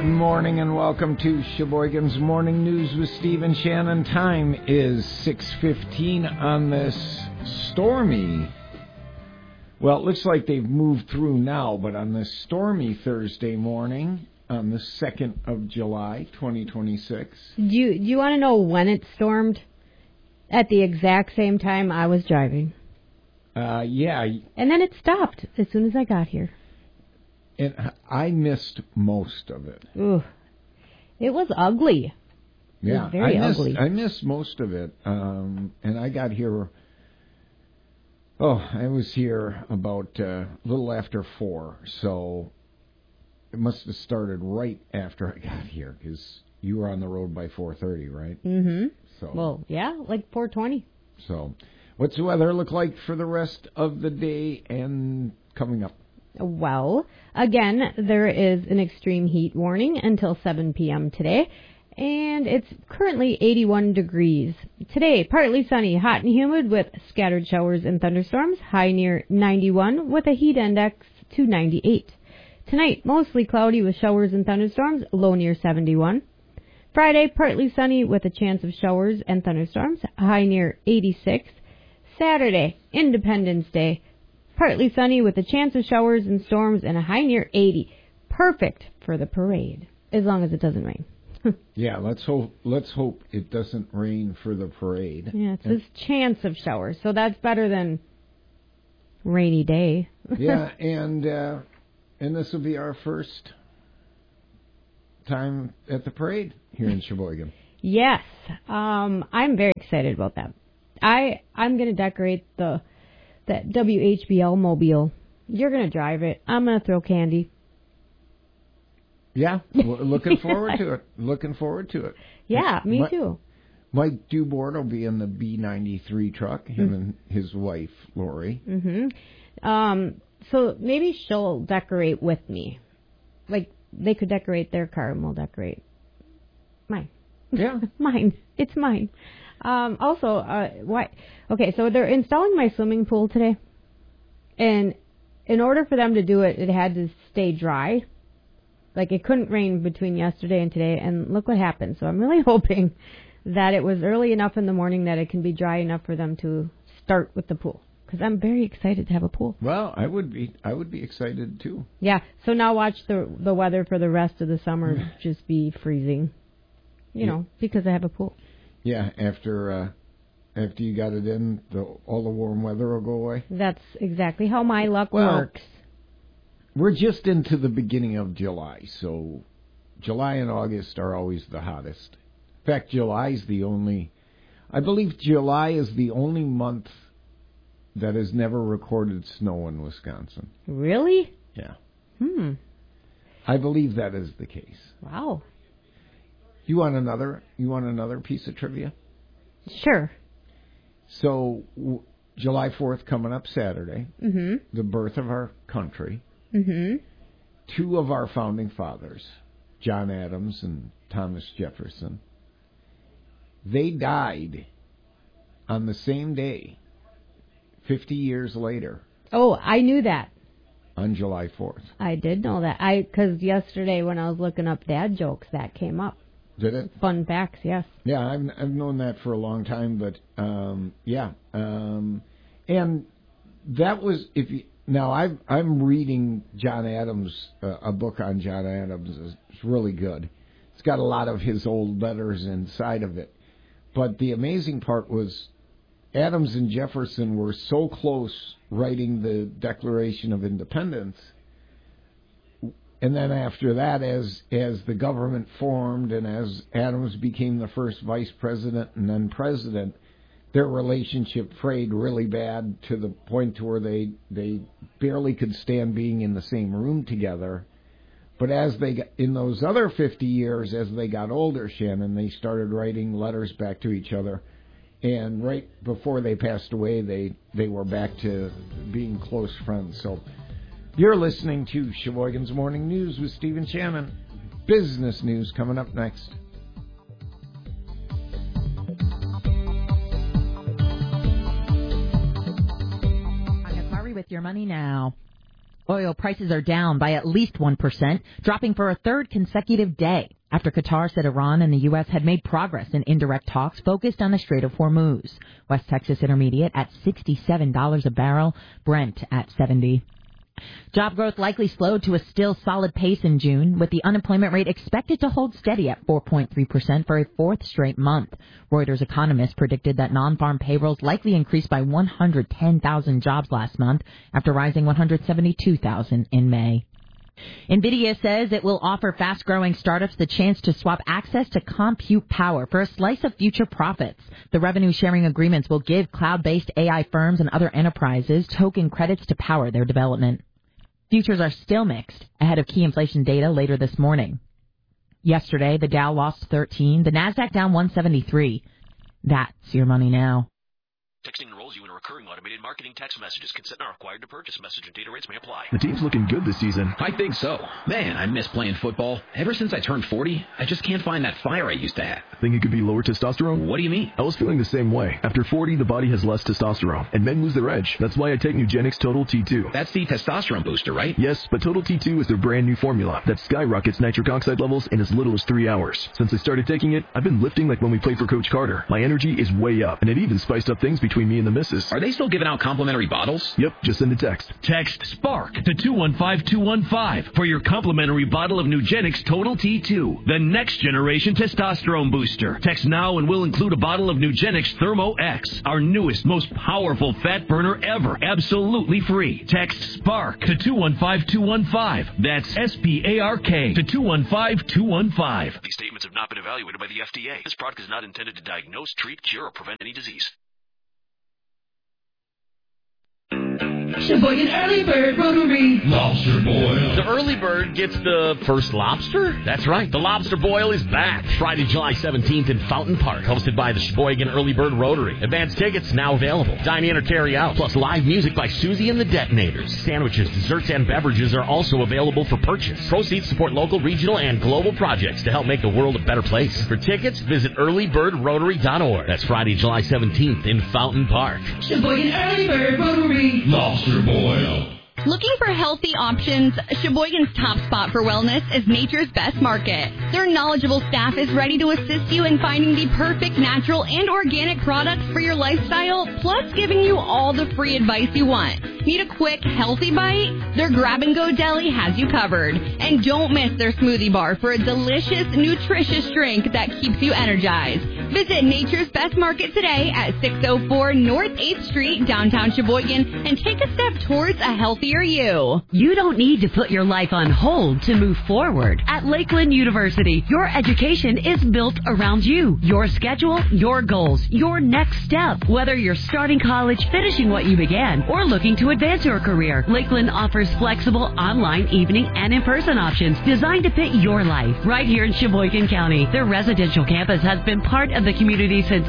Good morning and welcome to Sheboygan's Morning News with Steve and Shannon. Time is 6:15 on this stormy, well, it looks like they've moved through now, but on this stormy Thursday morning, on the 2nd of July, 2026. Do you want to know when it stormed? At the exact same time I was driving. Yeah. And then it stopped as soon as I got here. And I missed most of it. Ooh. It was ugly. Yeah, it was very ugly. I missed most of it. And I got here, I was here about a little after 4. So it must have started right after I got here because you were on the road by 4:30, right? Mm-hmm. So, well, yeah, like 4:20. So what's the weather look like for the rest of the day and coming up? Well, again, there is an extreme heat warning until 7 p.m. today, and it's currently 81 degrees. Today, partly sunny, hot and humid with scattered showers and thunderstorms, high near 91 with a heat index to 98. Tonight, mostly cloudy with showers and thunderstorms, low near 71. Friday, partly sunny with a chance of showers and thunderstorms, high near 86. Saturday, Independence Day, partly sunny with a chance of showers and storms and a high near 80. Perfect for the parade, as long as it doesn't rain. Yeah, let's hope it doesn't rain for the parade. Yeah, it says chance of showers, so that's better than rainy day. Yeah, and this will be our first time at the parade here in Sheboygan. Yes, I'm very excited about that. I'm going to decorate that WHBL mobile. You're going to drive it. I'm going to throw candy. Yeah, looking forward to it. Looking forward to it. Yeah, me too. Mike Dubord will be in the B93 truck, him and his wife, Lori. Mm-hmm. So maybe she'll decorate with me. Like, they could decorate their car and we'll decorate mine. Yeah. Mine. It's mine. Why? Okay, so they're installing my swimming pool today. And in order for them to do it, it had to stay dry. Like, it couldn't rain between yesterday and today. And look what happened. So I'm really hoping that it was early enough in the morning that it can be dry enough for them to start with the pool. Because I'm very excited to have a pool. Well, I would be excited too. Yeah, so now watch the weather for the rest of the summer just be freezing. You know, because I have a pool. Yeah, after you got it in, all the warm weather will go away. That's exactly how my luck works. We're just into the beginning of July, so July and August are always the hottest. In fact, I believe July is the only month that has never recorded snow in Wisconsin. Really? Yeah. I believe that is the case. Wow. You want another piece of trivia? Sure. So, July 4th coming up Saturday, the birth of our country. Two of our founding fathers, John Adams and Thomas Jefferson, they died on the same day, 50 years later. Oh, I knew that. On July 4th. I did know that. Because yesterday when I was looking up dad jokes, that came up. Did it? Fun facts, yes. Yeah, I've known that for a long time, but yeah. And that was now I'm reading John Adams, a book on John Adams. It's really good. It's got a lot of his old letters inside of it. But the amazing part was Adams and Jefferson were so close writing the Declaration of Independence. And then after that, as the government formed and as Adams became the first vice president and then president, their relationship frayed really bad to the point to where they barely could stand being in the same room together. But as they got, in those other 50 years, as they got older, Shannon, they started writing letters back to each other. And right before they passed away, they were back to being close friends. So you're listening to Sheboygan's Morning News with Steve and Shannon. Business news coming up next. On Akari with your money now. Oil prices are down by at least 1%, dropping for a third consecutive day, after Qatar said Iran and the U.S. had made progress in indirect talks focused on the Strait of Hormuz. West Texas Intermediate at $67 a barrel, Brent at $70. Job growth likely slowed to a still solid pace in June, with the unemployment rate expected to hold steady at 4.3% for a fourth straight month. Reuters economists predicted that non-farm payrolls likely increased by 110,000 jobs last month, after rising 172,000 in May. NVIDIA says it will offer fast-growing startups the chance to swap access to compute power for a slice of future profits. The revenue-sharing agreements will give cloud-based AI firms and other enterprises token credits to power their development. Futures are still mixed ahead of key inflation data later this morning. Yesterday, the Dow lost 13, the Nasdaq down 173. That's your money now. Texting enrolls you in a recurring automated marketing text messages. Consent not required to purchase. Message and data rates may apply. The team's looking good this season. I think so. Man, I miss playing football. Ever since I turned 40, I just can't find that fire I used to have. Think it could be lower testosterone? What do you mean? I was feeling the same way. After 40, the body has less testosterone, and men lose their edge. That's why I take Nugenix Total T2. That's the testosterone booster, right? Yes, but Total T2 is their brand new formula that skyrockets nitric oxide levels in as little as 3 hours. Since I started taking it, I've been lifting like when we played for Coach Carter. My energy is way up, and it even spiced up things between me and the missus. Are they still giving out complimentary bottles? Yep, just send a text. Text SPARK to 215215 for your complimentary bottle of Nugenix Total T2, the next generation testosterone booster. Text now and we'll include a bottle of Nugenix Thermo X, our newest, most powerful fat burner ever, absolutely free. Text SPARK to 215215. That's SPARK to 215215. These statements have not been evaluated by the FDA. This product is not intended to diagnose, treat, cure, or prevent any disease. Sheboygan Early Bird Rotary. Lobster Boil. The Early Bird gets the first lobster? That's right. The Lobster Boil is back. Friday, July 17th in Fountain Park. Hosted by the Sheboygan Early Bird Rotary. Advanced tickets now available. Dine in or carry out. Plus live music by Susie and the Detonators. Sandwiches, desserts, and beverages are also available for purchase. Proceeds support local, regional, and global projects to help make the world a better place. For tickets, visit earlybirdrotary.org. That's Friday, July 17th in Fountain Park. Sheboygan Early Bird Rotary. Lobster Boil. Looking for healthy options? Sheboygan's top spot for wellness is Nature's Best Market. Their knowledgeable staff is ready to assist you in finding the perfect natural and organic products for your lifestyle, plus giving you all the free advice you want. Need a quick, healthy bite? Their grab-and-go deli has you covered. And don't miss their smoothie bar for a delicious, nutritious drink that keeps you energized. Visit Nature's Best Market today at 604 North 8th Street, downtown Sheboygan, and take a step towards a healthier you. You don't need to put your life on hold to move forward. At Lakeland University, your education is built around you, your schedule, your goals, your next step. Whether you're starting college, finishing what you began, or looking to advance your career, Lakeland offers flexible online, evening, and in-person options designed to fit your life. Right here in Sheboygan County, their residential campus has been part of the community since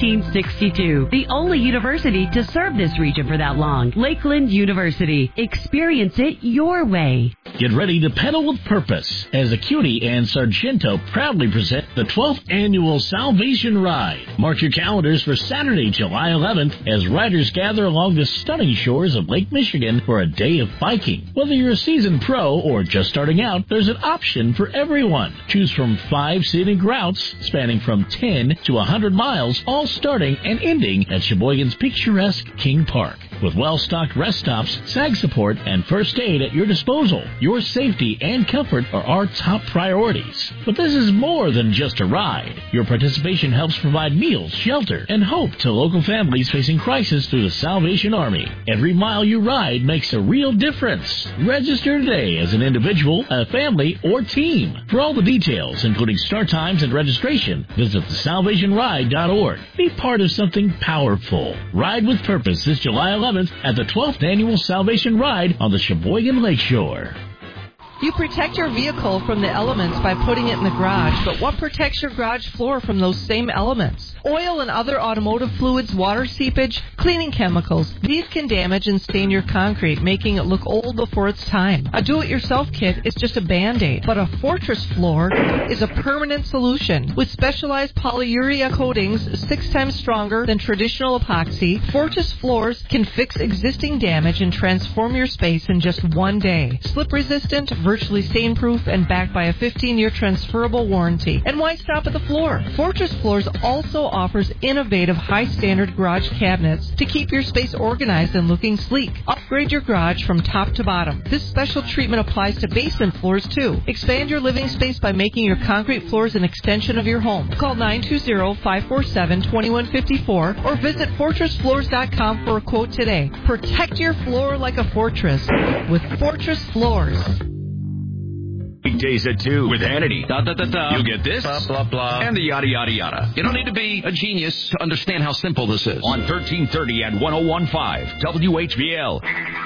1862. The only university to serve this region for that long. Lakeland University. Experience it your way. Get ready to pedal with purpose as Acuity and Sargento proudly present the 12th Annual Salvation Ride. Mark your calendars for Saturday, July 11th as riders gather along the stunning shores of Lake Michigan for a day of biking. Whether you're a seasoned pro or just starting out, there's an option for everyone. Choose from 5 scenic routes spanning from 10 to 100 miles, all starting and ending at Sheboygan's picturesque King Park. With well-stocked rest stops, SAG support, and first aid at your disposal, your safety and comfort are our top priorities. But this is more than just a ride. Your participation helps provide meals, shelter, and hope to local families facing crisis through the Salvation Army. Every mile you ride makes a real difference. Register today as an individual, a family, or team. For all the details, including start times and registration, visit thesalvationride.org. Be part of something powerful. Ride with Purpose this July 11th at the 12th Annual Salvation Ride on the Sheboygan Lakeshore. You protect your vehicle from the elements by putting it in the garage, but what protects your garage floor from those same elements? Oil and other automotive fluids, water seepage, cleaning chemicals. These can damage and stain your concrete, making it look old before its time. A do-it-yourself kit is just a Band-Aid, but a Fortress floor is a permanent solution. With specialized polyurea coatings 6 times stronger than traditional epoxy, Fortress floors can fix existing damage and transform your space in just 1 day. Slip-resistant, virtually stain-proof, and backed by a 15-year transferable warranty. And why stop at the floor? Fortress Floors also offers innovative high-standard garage cabinets to keep your space organized and looking sleek. Upgrade your garage from top to bottom. This special treatment applies to basement floors, too. Expand your living space by making your concrete floors an extension of your home. Call 920-547-2154 or visit FortressFloors.com for a quote today. Protect your floor like a fortress with Fortress Floors. Weekdays at 2 with Hannity. You'll get this, blah, blah, blah, and the yada, yada, yada. You don't need to be a genius to understand how simple this is. On 1330 and 101.5 WHBL.